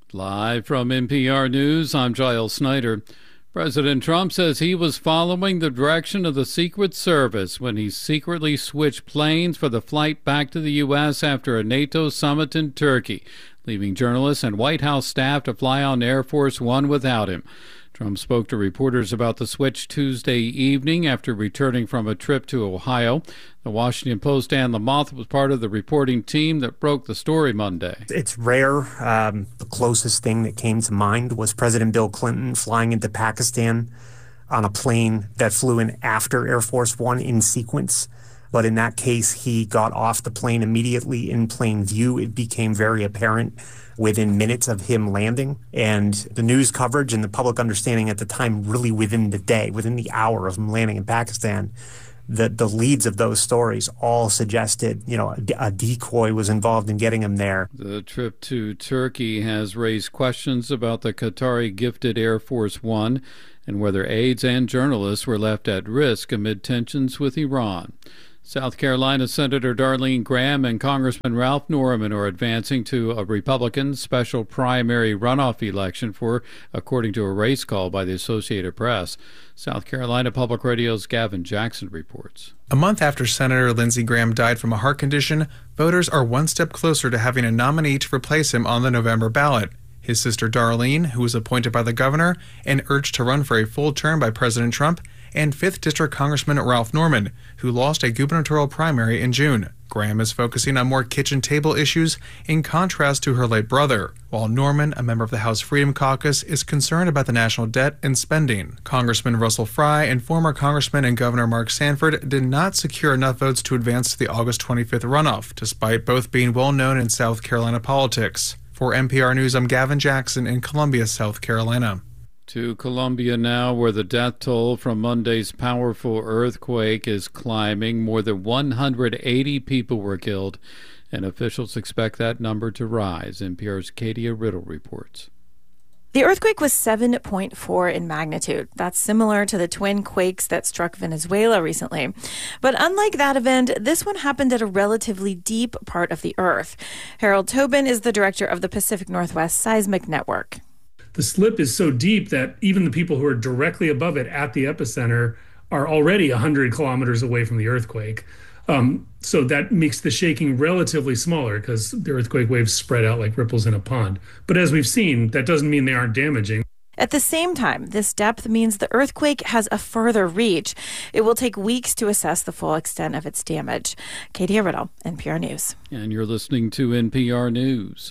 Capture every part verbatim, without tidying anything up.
Live from N P R News, I'm Giles Snyder. President Trump says he was following the direction of the Secret Service when he secretly switched planes for the flight back to the U S after a NATO summit in Turkey, leaving journalists and White House staff to fly on Air Force One without him. Trump spoke to reporters about the switch Tuesday evening after returning from a trip to Ohio. The Washington Post and Lamont was part of the reporting team that broke the story Monday. It's rare. Um, the closest thing that came to mind was President Bill Clinton flying into Pakistan on a plane that flew in after Air Force One in sequence. But in that case, he got off the plane immediately in plain view. It became very apparent within minutes of him landing. And the news coverage and the public understanding at the time, really within the day, within the hour of him landing in Pakistan, the, the leads of those stories all suggested, you know, a, a decoy was involved in getting him there. The trip to Turkey has raised questions about the Qatari-gifted Air Force One and whether aides and journalists were left at risk amid tensions with Iran. South Carolina Senator Darlene Graham and Congressman Ralph Norman are advancing to a Republican special primary runoff election for, according to a race call by the Associated Press. South Carolina Public Radio's Gavin Jackson reports. A month after Senator Lindsey Graham died from a heart condition, voters are one step closer to having a nominee to replace him on the November ballot. His sister Darlene, who was appointed by the governor and urged to run for a full term by President Trump, and fifth District Congressman Ralph Norman, who lost a gubernatorial primary in June. Graham is focusing on more kitchen table issues in contrast to her late brother, while Norman, a member of the House Freedom Caucus, is concerned about the national debt and spending. Congressman Russell Fry and former Congressman and Governor Mark Sanford did not secure enough votes to advance to the August twenty-fifth runoff, despite both being well known in South Carolina politics. For N P R News, I'm Gavin Jackson in Columbia, South Carolina. To Colombia now, where the death toll from Monday's powerful earthquake is climbing. More than one hundred eighty people were killed, and officials expect that number to rise. N P R's Katia Riddle reports. The earthquake was seven point four in magnitude. That's similar to the twin quakes that struck Venezuela recently. But unlike that event, this one happened at a relatively deep part of the Earth. Harold Tobin is the director of the Pacific Northwest Seismic Network. The slip is so deep that even the people who are directly above it at the epicenter are already one hundred kilometers away from the earthquake. Um, so that makes the shaking relatively smaller because the earthquake waves spread out like ripples in a pond. But as we've seen, that doesn't mean they aren't damaging. At the same time, this depth means the earthquake has a further reach. It will take weeks to assess the full extent of its damage. Katie Riddle, N P R News. And you're listening to N P R News.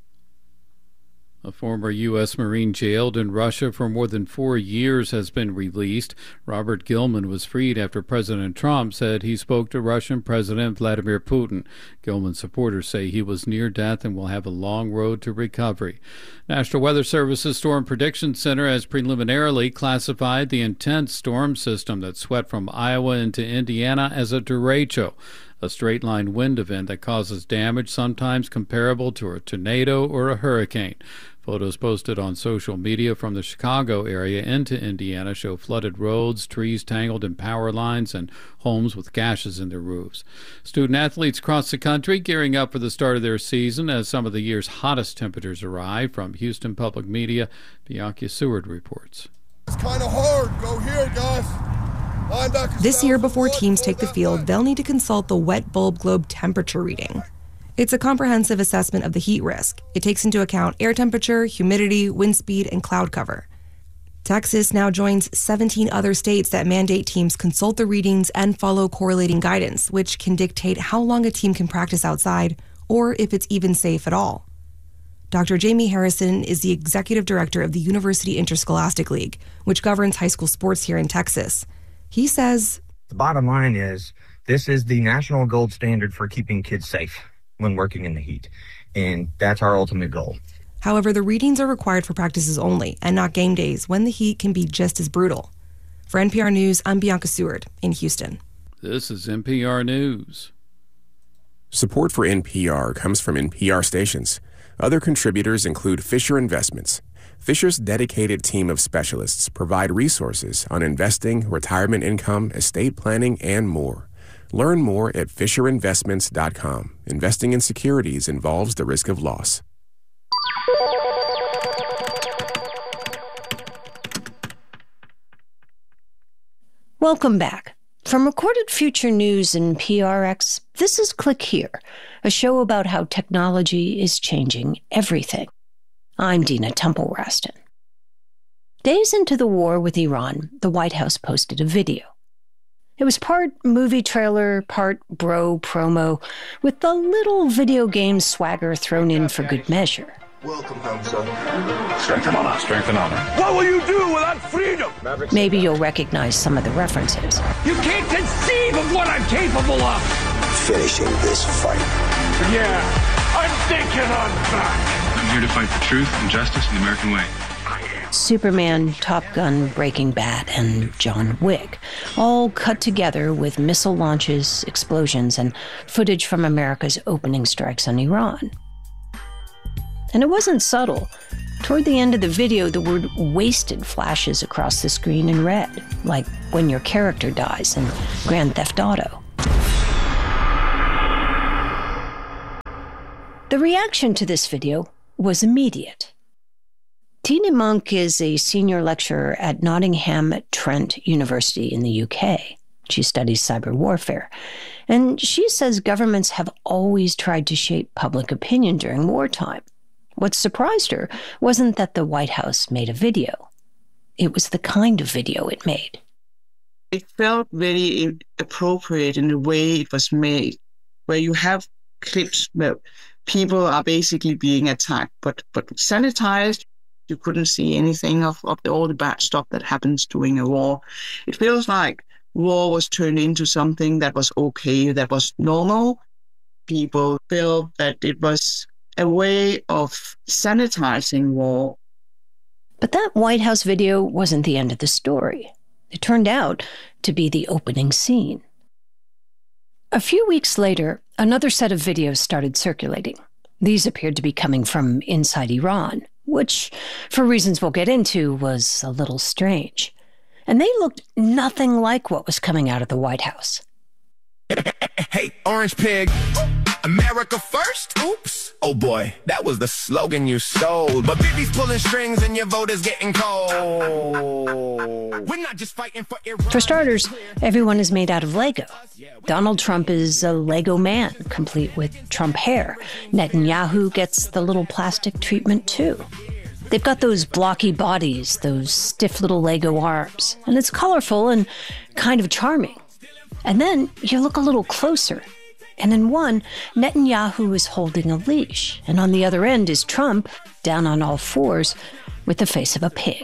A former U S Marine jailed in Russia for more than four years has been released. Robert Gilman was freed after President Trump said he spoke to Russian President Vladimir Putin. Gilman's supporters say he was near death and will have a long road to recovery. National Weather Service's Storm Prediction Center has preliminarily classified the intense storm system that swept from Iowa into Indiana as a derecho, a straight-line wind event that causes damage sometimes comparable to a tornado or a hurricane. Photos posted on social media from the Chicago area into Indiana show flooded roads, trees tangled in power lines, and homes with gashes in their roofs. Student-athletes across the country gearing up for the start of their season as some of the year's hottest temperatures arrive. From Houston Public Media, Bianca Seward reports. It's kind of hard. Go here, guys. This year, before teams take the field, they'll need to consult the Wet Bulb Globe temperature reading. It's a comprehensive assessment of the heat risk. It takes into account air temperature, humidity, wind speed, and cloud cover. Texas now joins seventeen other states that mandate teams consult the readings and follow correlating guidance, which can dictate how long a team can practice outside or if it's even safe at all. Doctor Jamie Harrison is the executive director of the University Interscholastic League, which governs high school sports here in Texas. He says, the bottom line is this is the national gold standard for keeping kids safe when working in the heat, and that's our ultimate goal. However, the readings are required for practices only and not game days when the heat can be just as brutal. For N P R News, I'm Bianca Seward in Houston. This is N P R News. Support for N P R comes from N P R stations. Other contributors include Fisher Investments. Fisher's dedicated team of specialists provide resources on investing, retirement income, estate planning, and more. Learn more at fisher investments dot com. Investing in securities involves the risk of loss. Welcome back. From Recorded Future News and P R X, this is Click Here, a show about how technology is changing everything. I'm Dina Temple-Raston. Days into the war with Iran, the White House posted a video. It was part movie trailer, part bro promo, with a little video game swagger thrown in for good measure. Welcome home, son. Strength and honor, strength and honor. What will you do without freedom? Maybe you'll recognize some of the references. You can't conceive of what I'm capable of! Finishing this fight. Yeah, I'm thinking I'm back. I'm here to fight for truth and justice in the American way. Superman, Top Gun, Breaking Bad, and John Wick, all cut together with missile launches, explosions, and footage from America's opening strikes on Iran. And it wasn't subtle. Toward the end of the video, the word wasted flashes across the screen in red, like when your character dies in Grand Theft Auto. The reaction to this video was immediate. Tina Monk is a senior lecturer at Nottingham Trent University in the U K. She studies cyber warfare, and she says governments have always tried to shape public opinion during wartime. What surprised her wasn't that the White House made a video. It was the kind of video it made. It felt very appropriate in the way it was made, where you have clips where people are basically being attacked, but, but sanitized. You couldn't see anything of, of the, all the bad stuff that happens during a war. It feels like war was turned into something that was okay, that was normal. People felt that it was a way of sanitizing war. But that White House video wasn't the end of the story. It turned out to be the opening scene. A few weeks later, another set of videos started circulating. These appeared to be coming from inside Iran, which, for reasons we'll get into, was a little strange. And they looked nothing like what was coming out of the White House. Hey, Orange Pig, America first? Oops. Oh boy, that was the slogan you stole. But Bibi's pulling strings and your vote is getting cold. We're not just fighting for Iran. For starters, everyone is made out of Lego. Donald Trump is a Lego man, complete with Trump hair. Netanyahu gets the little plastic treatment too. They've got those blocky bodies, those stiff little Lego arms, and it's colorful and kind of charming. And then you look a little closer, and in one, Netanyahu is holding a leash, and on the other end is Trump, down on all fours, with the face of a pig.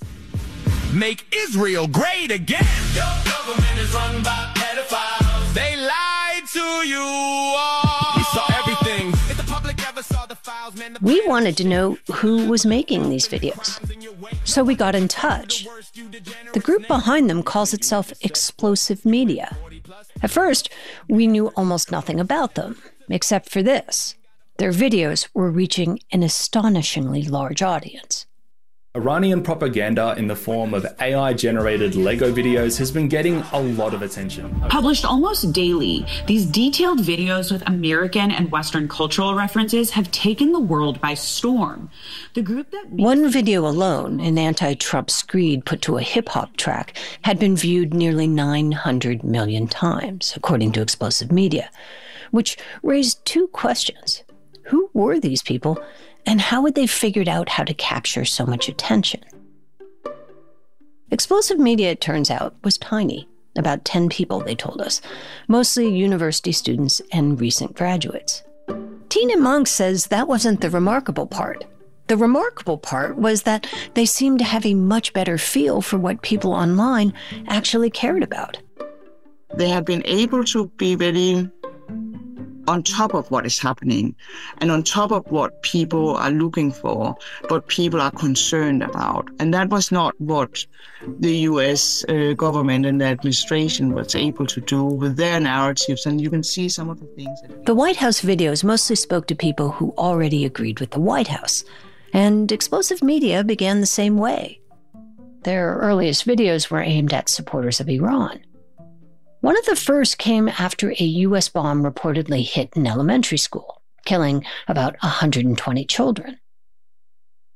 Make Israel great again! Your government is run by pedophiles. They lied to you all. We saw everything. If the public ever saw the files, man, the we wanted to know who was making these videos. So we got in touch. The group behind them calls itself Explosive Media. At first, we knew almost nothing about them, except for this. Their videos were reaching an astonishingly large audience. Iranian propaganda in the form of A I-generated Lego videos has been getting a lot of attention. Published almost daily, these detailed videos with American and Western cultural references have taken the world by storm. The group that One video alone, an anti-Trump screed put to a hip-hop track, had been viewed nearly nine hundred million times, according to Explosive Media, which raised two questions. Who were these people? And how had they figured out how to capture so much attention? Explosive Media, it turns out, was tiny. About ten people, they told us, mostly university students and recent graduates. Tina Monk says that wasn't the remarkable part. The remarkable part was that they seemed to have a much better feel for what people online actually cared about. They have been able to be very on top of what is happening and on top of what people are looking for, what people are concerned about. And that was not what the U S uh, government and the administration was able to do with their narratives. And you can see some of the things. That the White House videos mostly spoke to people who already agreed with the White House. And Explosive Media began the same way. Their earliest videos were aimed at supporters of Iran. One of the first came after a U S bomb reportedly hit an elementary school, killing about one hundred twenty children.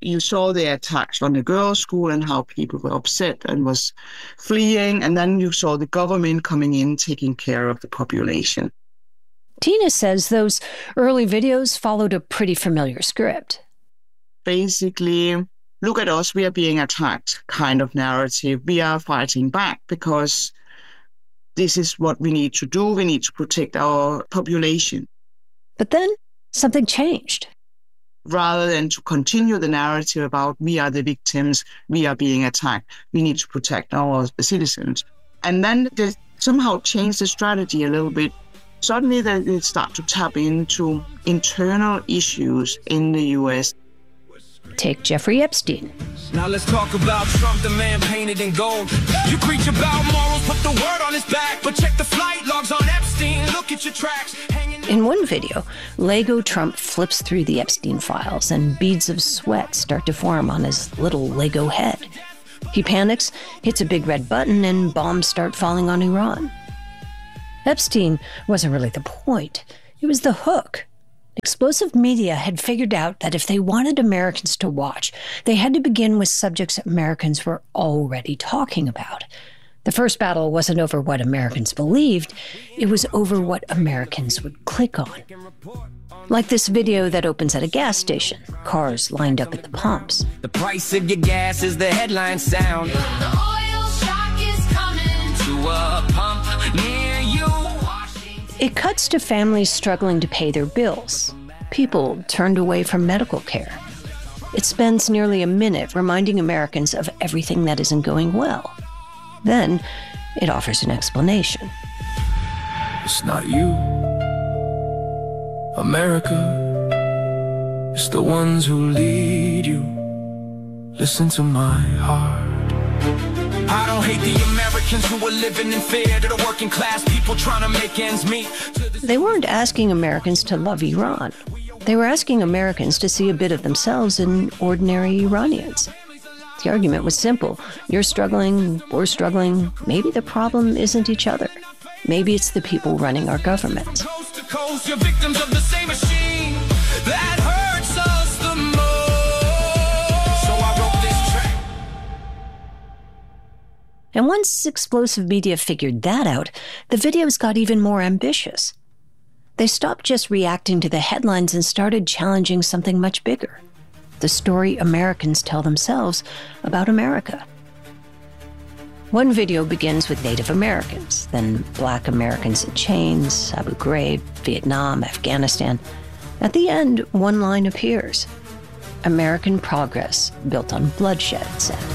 You saw the attacks on the girls' school and how people were upset and was fleeing. And then you saw the government coming in, taking care of the population. Tina says those early videos followed a pretty familiar script. Basically, look at us, we are being attacked kind of narrative. We are fighting back because this is what we need to do. We need to protect our population. But then something changed. Rather than to continue the narrative about we are the victims, we are being attacked, we need to protect our citizens. And then they somehow changed the strategy a little bit. Suddenly they start to tap into internal issues in the U S. Take Jeffrey Epstein. Now let's talk about Trump, the man painted in gold. You preach about morals, put the word on his back, but check the flight logs on Epstein. Look at your tracks. In one video, Lego Trump flips through the Epstein files and beads of sweat start to form on his little Lego head. He panics, hits a big red button, and bombs start falling on Iran. Epstein wasn't really the point. It was the hook. Explosive Media had figured out that if they wanted Americans to watch, they had to begin with subjects Americans were already talking about. The first battle wasn't over what Americans believed, it was over what Americans would click on. Like this video that opens at a gas station, cars lined up at the pumps. The price of your gas is the headline sound. The oil shock is coming to a pump near you. It cuts to families struggling to pay their bills, people turned away from medical care. It spends nearly a minute reminding Americans of everything that isn't going well. Then, it offers an explanation. It's not you, America. It's the ones who lead you. Listen to my heart. I don't hate the Americans who are living in fear, to the working class people trying to make ends meet. They weren't asking Americans to love Iran. They were asking Americans to see a bit of themselves in ordinary Iranians. The argument was simple. You're struggling, we're struggling. Maybe the problem isn't each other. Maybe it's the people running our government. Coast to coast, you're victims of the same machine that hurts us the most. So I wrote this track. And once Explosive Media figured that out, the videos got even more ambitious. They stopped just reacting to the headlines and started challenging something much bigger. The story Americans tell themselves about America. One video begins with Native Americans, then Black Americans in chains, Abu Ghraib, Vietnam, Afghanistan. At the end, one line appears. American progress built on bloodshed, it said.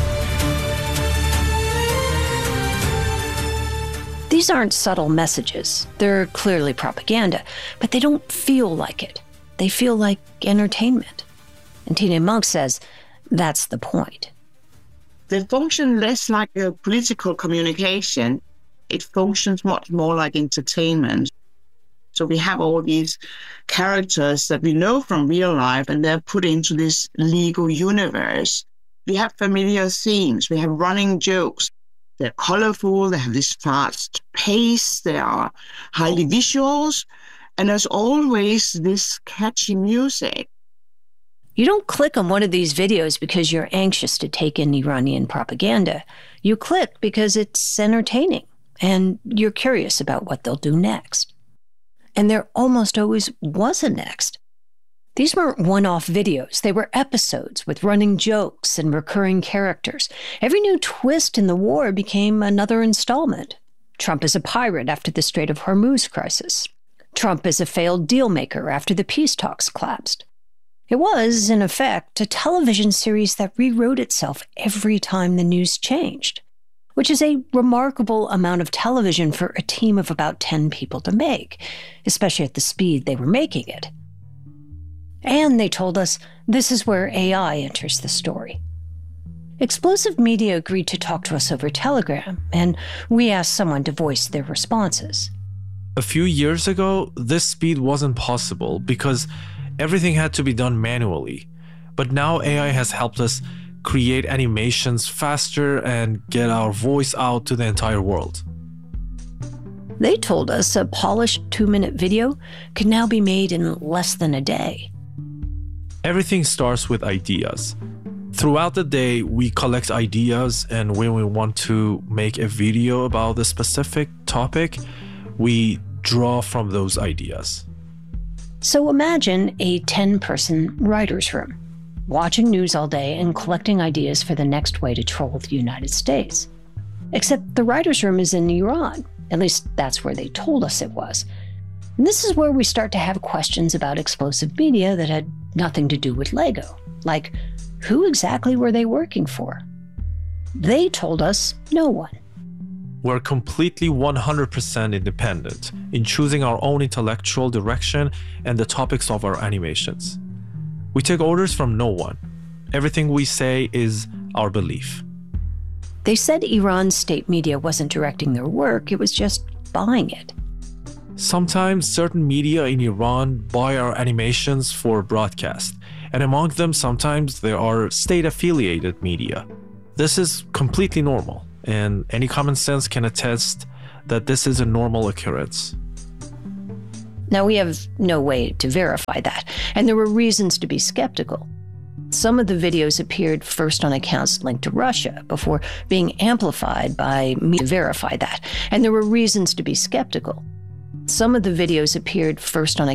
These aren't subtle messages. They're clearly propaganda, but they don't feel like it. They feel like entertainment. And Tina Monk says that's the point. They function less like a political communication. It functions much more like entertainment. So we have all these characters that we know from real life, and they're put into this Lego universe. We have familiar themes. We have running jokes. They're colorful. They have this fast pace. They are highly visuals. And there's always this catchy music. You don't click on one of these videos because you're anxious to take in Iranian propaganda. You click because it's entertaining and you're curious about what they'll do next. And there almost always was a next. These weren't one-off videos. They were episodes with running jokes and recurring characters. Every new twist in the war became another installment. Trump is a pirate after the Strait of Hormuz crisis. Trump is a failed dealmaker after the peace talks collapsed. It was, in effect, a television series that rewrote itself every time the news changed, which is a remarkable amount of television for a team of about ten people to make, especially at the speed they were making it. And they told us this is where A I enters the story. Explosive Media agreed to talk to us over Telegram, and we asked someone to voice their responses. A few years ago, this speed wasn't possible because everything had to be done manually. But now A I has helped us create animations faster and get our voice out to the entire world. They told us a polished two-minute video could now be made in less than a day. Everything starts with ideas. Throughout the day, we collect ideas, and when we want to make a video about the specific topic, we draw from those ideas. So imagine a ten-person writer's room, watching news all day and collecting ideas for the next way to troll the United States. Except the writer's room is in Iran. At least that's where they told us it was. And this is where we start to have questions about explosive media that had nothing to do with Lego. Like, who exactly were they working for? They told us no one. We're completely one hundred percent independent in choosing our own intellectual direction and the topics of our animations. We take orders from no one. Everything we say is our belief. They said Iran's state media wasn't directing their work, it was just buying it. Sometimes certain media in Iran buy our animations for broadcast, and among them sometimes there are state-affiliated media. This is completely normal, and any common sense can attest that this is a normal occurrence. Now, we have no way to verify that, and there were reasons to be skeptical. Some of the videos appeared first on accounts linked to Russia before being amplified by me to verify that, and there were reasons to be skeptical. Some of the videos appeared first on